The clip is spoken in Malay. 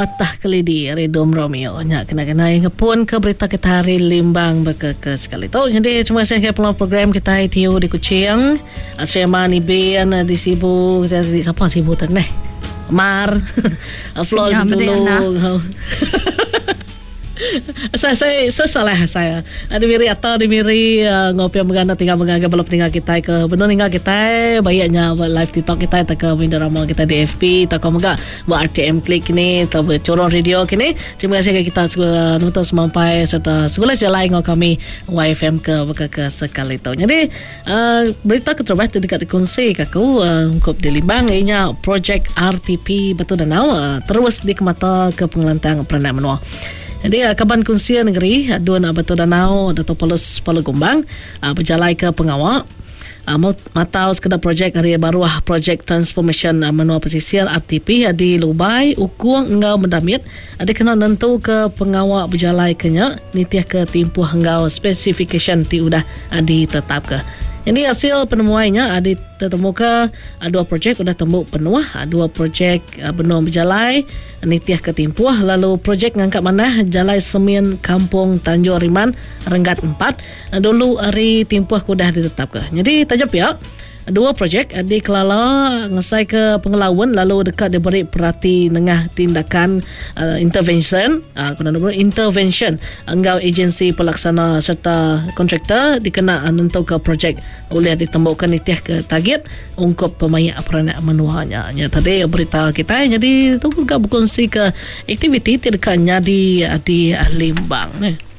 Patah kelidi Redom Romeo nya kena-kena yang pun ke berita kita hari limbang ke sekali tu. Jadi terima kasih ke peluang program kita itu di Kuching. Asrama ni Ben di Sibu kita siapa Sibu tu neh. Mar. Flor dulu. Saya salah saya. Ada miri atau di miri ngopi menggana tinggal mengaga belum tinggal kita ke benar tinggal kita bayaknya live TikTok kita tak ke drama kita di FB tak kau menga buat RTM klik ni tak corong radio kini. Terima kasih kita nutus sampai serta sebelah jalan ngau kami YFM ke sekali tu. Jadi berita keterbaik dekat dikunci kaku kop di Limbang ianya projek RTP Batu Danau terus dikemata ke pengelantang Perdana Menua. Jadi Kaban Kunsia Negeri Aduan Batu Danau Dato' Palu Gombang berjalan ke pengawal matau sekedar projek hari baru projek transformation menua pesisir RTP di Lubai Ukung engau mendamit ada kena nentu ke pengawal berjalan kenya nitiah ke timpuh engau specification ti udah ditetap ke. Jadi hasil penemuannya ada tertemu ke dua projek sudah tembuk penuh, dua projek benua berjalai nitiah ketimpuh, lalu projek ngangkat mana jalai semen Kampung Tanjung Riman Renggat 4 dulu hari timpuh sudah ditetap ke. Jadi tajap ya dua projek di Kelala ngesai ke Pengelawan lalu dekat diberi perhati nengah tindakan intervention intervention engau agensi pelaksana serta kontraktor dikena nentu ke projek boleh ditembukkan nitiah ke target ungkup pemain peranak menuanya. Tadi berita kita jadi itu juga berkongsi ke aktiviti dekatnya di Limbang